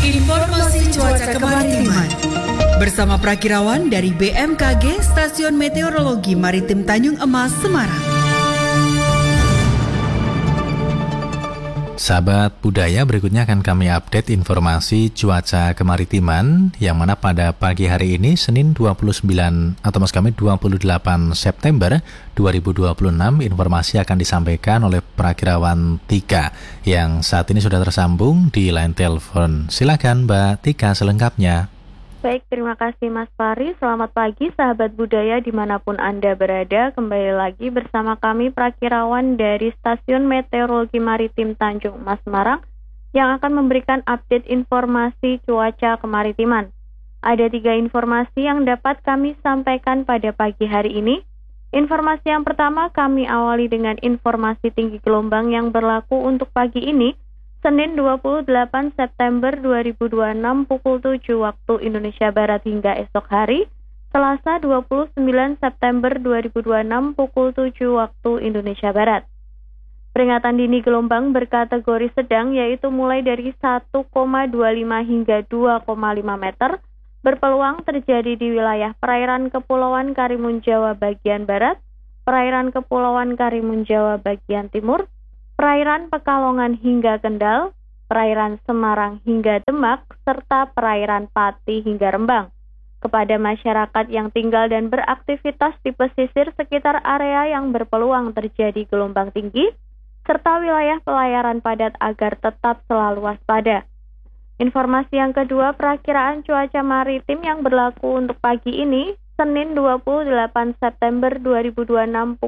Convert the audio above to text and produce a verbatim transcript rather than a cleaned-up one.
Informasi cuaca kemaritiman bersama Prakirawan dari B M K G Stasiun Meteorologi Maritim Tanjung Emas, Semarang. Sahabat budaya, berikutnya akan kami update informasi cuaca kemaritiman yang mana pada pagi hari ini Senin dua puluh sembilan atau maksud kami dua puluh delapan September dua ribu dua puluh enam. Informasi akan disampaikan oleh Prakirawan Tika yang saat ini sudah tersambung di line telepon. Silakan Mbak Tika selengkapnya. Baik, terima kasih Mas Fari. Selamat pagi sahabat budaya dimanapun Anda berada. Kembali lagi bersama kami Prakirawan dari Stasiun Meteorologi Maritim Tanjung Emas, Semarang yang akan memberikan update informasi cuaca kemaritiman. Ada tiga informasi yang dapat kami sampaikan pada pagi hari ini. Informasi yang pertama kami awali dengan informasi tinggi gelombang yang berlaku untuk pagi ini, Senin dua puluh delapan September dua ribu dua puluh enam pukul tujuh waktu Indonesia Barat hingga esok hari, Selasa dua puluh sembilan September dua ribu dua puluh enam pukul tujuh waktu Indonesia Barat. Peringatan dini gelombang berkategori sedang yaitu mulai dari satu koma dua lima hingga dua koma lima meter, berpeluang terjadi di wilayah perairan Kepulauan Karimun Jawa bagian barat, perairan Kepulauan Karimun Jawa bagian timur, perairan Pekalongan hingga Kendal, perairan Semarang hingga Demak, serta perairan Pati hingga Rembang. Kepada masyarakat yang tinggal dan beraktivitas di pesisir sekitar area yang berpeluang terjadi gelombang tinggi, serta wilayah pelayaran padat agar tetap selalu waspada. Informasi yang kedua, perakiraan cuaca maritim yang berlaku untuk pagi ini, Senin dua puluh delapan September dua ribu dua puluh enam